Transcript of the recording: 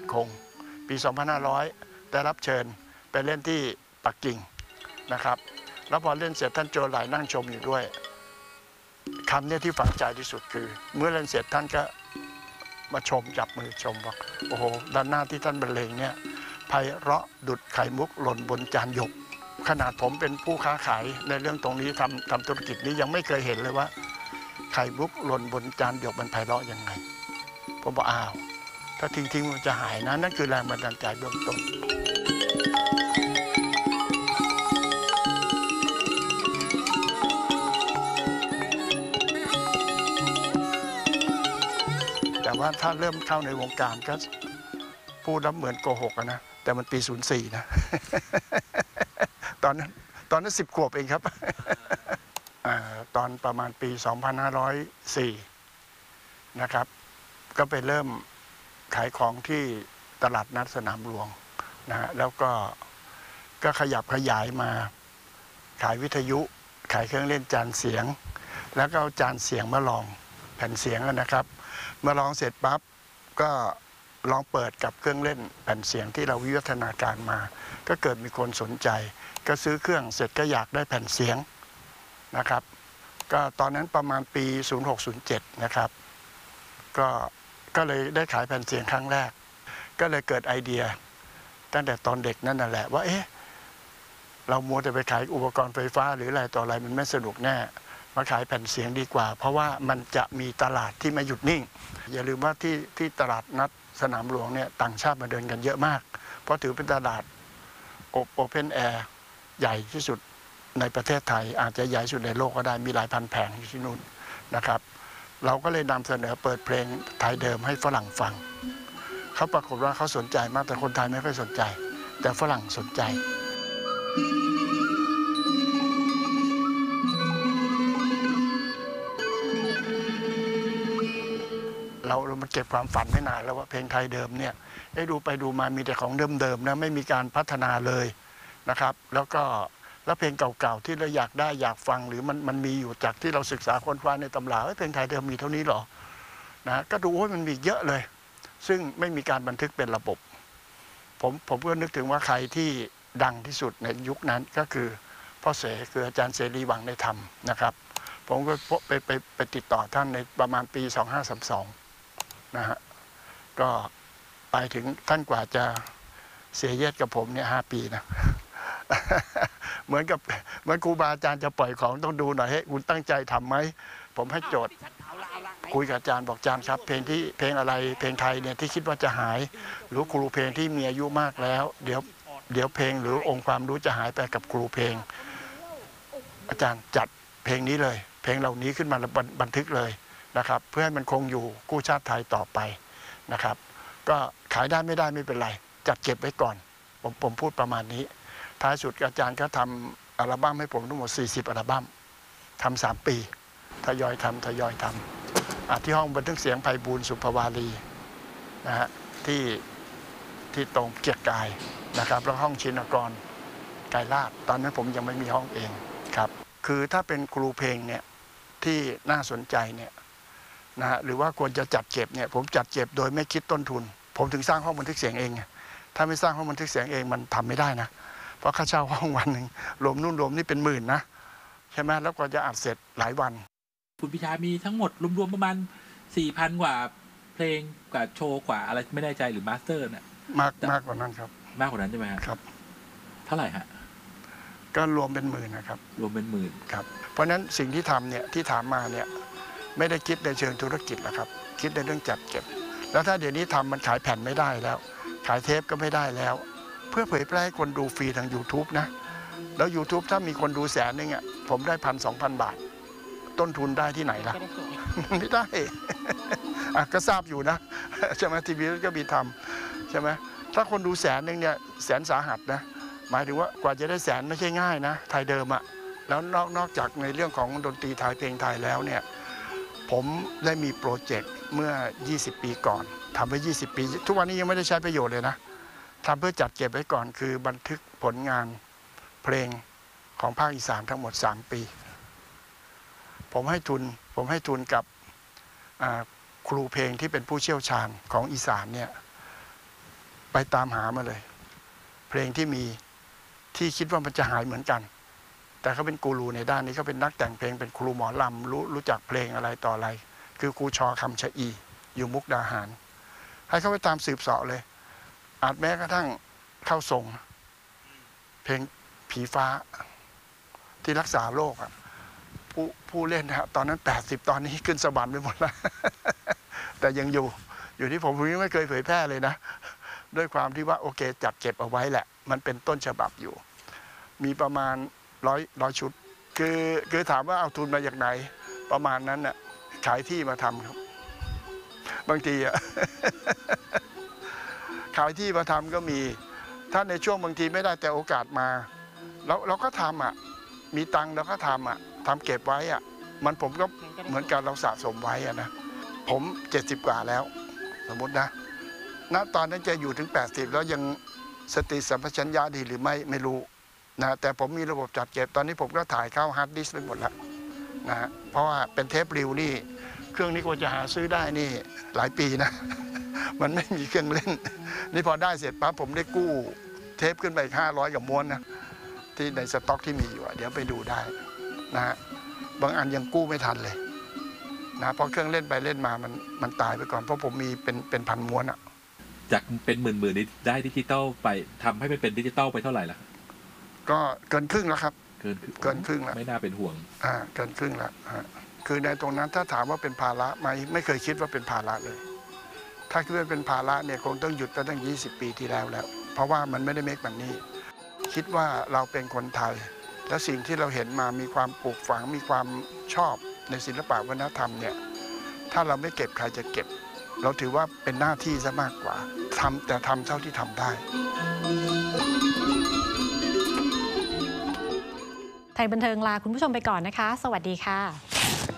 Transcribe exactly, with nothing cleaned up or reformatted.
คงปี สองพันห้าร้อย ได้รับเชิญไปเล่นที่ปักกิ่งนะครับแล้วพอเล่นเสร็จท่านโจหลายนั่งชมอยู่ด้วยคำนี้ที่ฝังใจที่สุดคือเมื่อเล่นเสร็จท่านก็มาชมจับมือชมบอกโอ้โหด้านหน้าที่ท่านบรรเลงเนี่ยไพเราะดุจไข่มุกหล่นบนจานหยกขนาดผมเป็นผู้ค้าขายในเรื่องตรงนี้ทำทำธุรกิจนี้ยังไม่เคยเห็นเลยว่าไข่มุกหล่นบนจานหยกมันไพเราะยังไงผมบอกอ้าวถ้าทิ้งทิ้งมันจะหายนะนั่นคือแรงบันดาลใจเบื้องต้นแต่ว่าถ้าเริ่มเข้าในวงการก็พูดแล้วเหมือนโกหกนะแต่มันปี ศูนย์สี่ นะ ตอนนั้นตอนนั้นสิบขวบเองครับ ตอนประมาณปี สองพันห้าร้อยสี่ นะครับก็ไปเริ่มขายของที่ตลาดนัดสนามหลวงนะฮะแล้วก็ก็ขยับขยายมาขายวิทยุขายเครื่องเล่นจานเสียงแล้วก็เอาจานเสียงมาลองแผ่นเสียงนะครับมาลองเสร็จปั๊บก็ลองเปิดกับเครื่องเล่นแผ่นเสียงที่เราวิวัฒนาการมาก็เกิดมีคนสนใจก็ซื้อเครื่องเสร็จก็อยากได้แผ่นเสียงนะครับก็ตอนนั้นประมาณปี ศูนย์หก ศูนย์เจ็ด นะครับก็ก็เลยได้ขายแผ่นเสียงครั้งแรกก็เลยเกิดไอเดียตั้งแต่ตอนเด็กนั่นแหละว่าเอ๊ะเรามัวแต่ไปขายอุปกรณ์ไฟฟ้าหรืออะไรต่ออะไรมันไม่สนุกแน่มาขายแผ่นเสียงดีกว่าเพราะว่ามันจะมีตลาดที่ไม่หยุดนิ่งอย่าลืมว่าที่ที่ตลาดนัดสนามหลวงเนี่ยต่างชาติมาเดินกันเยอะมากเพราะถือเป็นตลาดโอเพนแอร์ใหญ่ที่สุดในประเทศไทยอาจจะใหญ่สุดในโลกก็ได้มีหลายพันแผงอยู่ที่นู่นนะครับเราก็เลยนำเสนอเปิดเพลงไทยเดิมให้ฝรั่งฟังเขาปรากฏว่าเขาสนใจมากแต่คนไทยไม่ค่อยสนใจแต่ฝรั่งสนใจเรามันเก็บความฝันไม่นานแล้วว่าเพลงไทยเดิมเนี่ยได้ดูไปดูมามีแต่ของเดิมๆนะไม่มีการพัฒนาเลยนะครับแล้วก็แล้วเพลงเก่าๆที่เราอยากได้อยากฟังหรือมันมันมีอยู่จากที่เราศึกษาค้นคว้าในตำราเพลงไทยเดิมมีเท่านี้หรอนะก็ดูว่ามันมีเยอะเลยซึ่งไม่มีการบันทึกเป็นระบบผมผมก็นึกถึงว่าใครที่ดังที่สุดในยุคนั้นก็คือพ่อเสคืออาจารย์เสรีวังในธรรมนะครับผมก็ไปไปไปติดต่อท่านในประมาณปีสองพันห้าร้อยสามสิบสองนะฮะก็ไปถึงท่านกว่าจะเสียเยศกับผมเนี่ยห้าปีนะ เหมือนกับเหมือนครูบาอาจารย์จะปล่อยของต้องดูหน่อยให้คุณตั้งใจทำไหมผมให้โจทย์คุยกับอาจารย์บอกอาจารย์ครับเพลงที่เพลงอะไรเพลงไทยเนี่ยที่คิดว่าจะหายหรือครูเพลงที่มีอายุมากแล้วเดี๋ยวเดี๋ยวเพลงหรือองค์ความรู้จะหายไปกับครูเพลงอาจารย์จัดเพลงนี้เลยเพลงเหล่านี้ขึ้นมาบันทึกเลยนะครับเพื่อให้มันคงอยู่กู้ชาติไทยต่อไปนะครับก็ขายได้ไม่ได้ไม่เป็นไรจัดเก็บไว้ก่อนผมผมพูดประมาณนี้ท้ายสุดอาจารย์ก็ทำอัลบั้มให้ผมทั้งหมดสี่สิบอัลบั้มทำสามปีทยอยทำทยอยทำที่ห้องบันทึกเสียงไพบูลย์สุภวารีนะฮะที่ที่ตรงเกียรติกายนะครับแล้วห้องชินกรกายลาดตอนนั้นผมยังไม่มีห้องเองครับคือถ้าเป็นครูเพลงเนี่ยที่น่าสนใจเนี่ยนะฮะหรือว่าควรจะจัดเก็บเนี่ยผมจัดเก็บโดยไม่คิดต้นทุนผมถึงสร้างห้องบันทึกเสียงเองถ้าไม่สร้างห้องบันทึกเสียงเองมันทำไม่ได้นะเพราะค่าเช่าห้องวันหนึ่งรวมนู่นรวมนี่เป็นหมื่นนะใช่ไหมแล้วก็จะอัดเสร็จหลายวันคุณพิชามีทั้งหมดรวมๆประมาณ สี่พัน กว่าเพลงกว่าโชว์กว่าอะไรไม่แน่ใจหรือมาสเตอร์เนี่ยมากมากกว่านั้นครับมากกว่านั้นใช่ไหมครับเท่าไหร่ฮะก็รวมเป็นหมื่นนะครับรวมเป็นหมื่นครับเพราะฉะนั้นสิ่งที่ทำเนี่ยที่ถามมาเนี่ยไม่ได้คิดในเชิงธุรกิจหรอกครับคิดในเรื่องจัดเก็บแล้วถ้าเดี๋ยวนี้ทำมันขายแผ่นไม่ได้แล้วขายเทปก็ไม่ได้แล้วเพื่อเผยแพร่ให้คนดูฟรีทาง YouTube นะแล้ว YouTube ถ้ามีคนดูแสนนึงอ่ะผมได้พันสองพันบาทต้นทุนได้ที่ไหนล่ะไม่ได้ อ่ะก็ทราบอยู่นะใช่ไหมทีวีก็มีทำใช่ไหมถ้าคนดูแสนนึงเนี่ยแสนสาหัสนะหมายถึงว่ากว่าจะได้แสนไม่ใช่ง่ายนะไทยเดิมอ่ะแล้วนอกนอกจากในเรื่องของดนตรีไทยเพลงไทยแล้วเนี่ยผมได้มีโปรเจกต์เมื่อยี่สิบปีก่อนทำไว้ยี่สิบปีทุกวันนี้ยังไม่ได้ใช้ประโยชน์เลยนะทำเพื่อจัดเก็บไว้ก่อนคือบันทึกผลงานเพลงของภาคอีสานทั้งหมดสามปีผมให้ทุนผมให้ทุนกับครูเพลงที่เป็นผู้เชี่ยวชาญของอีสานเนี่ยไปตามหามาเลย เพลงที่มีที่คิดว่ามันจะหายเหมือนกัน แต่เขาเป็นกูรูในด้านนี้เขาเป็นนักแต่งเพลงเป็นครูหมอลำรู้รู้จักเพลงอะไรต่ออะไร คือครูชอคำชะอีอยู่มุกดาหาร ให้เขาไปตามสืบเสาะเลย อาจแม้กระทั่งเข้าทรงเพลงผีฟ้าที่รักษาโรคอ่ะผู้ผู้เล่นนะตอนนั้นแปดสิบตอนนี้ขึ้นสวรรค์ไปหมดแล้ว แต่ยังอยู่อยู่ที่ผมผมยังไม่เคยเผยแพร่เลยนะ ด้วยความที่ว่าโอเคจัดเก็บเอาไว้แหละมันเป็นต้นฉบับอยู่ มีประมาณร้อยร้อยชุด คือคือถามว่าเอาทุนมาจากไหนประมาณนั้นน่ะขายที่มาทำครับบางทีอ่ะ ขายที่มาทำก็มีถ้าในช่วงบางทีไม่ได้แต่โอกาสมาเราเราก็ทำอ่ะมีตังค์เราก็ทำอ่ะทำเก็บไว้อ่ะมันผมก็เหมือนกันเราสะสมไว้อ่ะนะผมเจ็ดสิบกว่าแล้วสมมตินะณตอนนั้นจะอยู่ถึงแปดสิบแล้วยังสติสัมปชัญญะดีหรือไม่ไม่รู้นะแต่ผมมีระบบจัดเก็บตอนนี้ผมก็ถ่ายเข้าฮาร์ดดิสก์ไปหมดแล้วนะฮะเพราะว่าเป็นเทปรีวนี่เครื่องนี้ควรจะหาซื้อได้นี่หลายปีนะ มันไม่มีเครื่องเล่นนี่พอได้เสร็จปั๊บผมได้กู้เทปขึ้นไปอีกห้าร้อยกับม้วนนะที่ในสต็อกที่มีอยู่เดี๋ยวไปดูได้นะฮะบางอันยังกู้ไม่ทันเลยนะเพราะเครื่องเล่นไปเล่นมามันมันตายไปก่อนเพราะผมมีเป็นเป็นพันม้วนอ่ะจากเป็นหมื่นหมื่นนี้ได้ดิจิตอลไปทำให้มันเป็นดิจิตอลไปเท่าไหร่ละก็เกินครึ่งแล้วครับเกินเกินครึ่งแล้วไม่น่าเป็นห่วงอ่าเกินครึ่งแล้วคือในตรงนั้นถ้าถามว่าเป็นภาระไหมไม่เคยคิดว่าเป็นภาระเลยถ้าคิดว่าเป็นภาระเนี่ยคงต้องหยุดไปตั้งยี่สิบปีที่แล้วแล้วเพราะว่ามันไม่ได้เมคมันนี่คิดว่าเราเป็นคนไทยและสิ่งที่เราเห็นมามีความปลูกฝังมีความชอบในศิลปะวัฒนธรรมเนี่ยถ้าเราไม่เก็บใครจะเก็บเราถือว่าเป็นหน้าที่ซะมากกว่าทำแต่ทำเท่าที่ทำได้ไทยบันเทิงลาคุณผู้ชมไปก่อนนะคะสวัสดีค่ะ